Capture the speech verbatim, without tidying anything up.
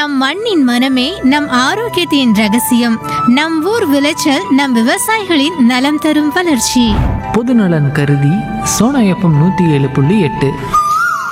நம் மண்ணின் மனமே நம் ஆரோக்கியத்தின் ரகசியம். நம் ஊர் விளைச்சல் நம் விவசாயிகளின் நலம் தரும் வளர்ச்சி. பொதுநலன் கருதி சோனா எஃப்எம் நூற்றி ஏழு புள்ளி எட்டு